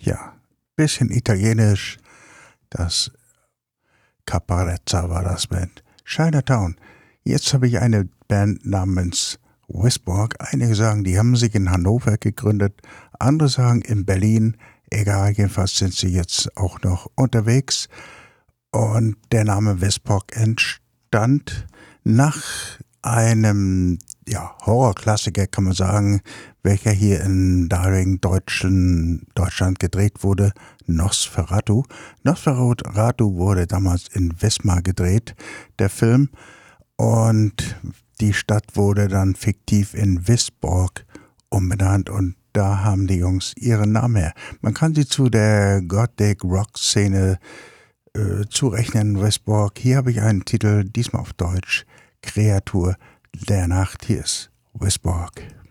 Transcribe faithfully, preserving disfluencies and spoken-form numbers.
Ja, bisschen italienisch. Das Caparezza war das mit Chinatown. Jetzt habe ich eine Band namens Wisborg. Einige sagen, die haben sich in Hannover gegründet. Andere sagen in Berlin. Egal, jedenfalls sind sie jetzt auch noch unterwegs. Und der Name Wisborg entstand nach einem ja, Horrorklassiker, kann man sagen, welcher hier in damaligen Deutschen, Deutschland gedreht wurde, Nosferatu. Nosferatu wurde damals in Wismar gedreht, der Film. Und die Stadt wurde dann fiktiv in Wisborg umbenannt und da haben die Jungs ihren Namen her. Man kann sie zu der Gothic-Rock-Szene äh, zurechnen, Wisborg. Hier habe ich einen Titel, diesmal auf Deutsch, Kreatur der Nacht. Hier ist Wisborg.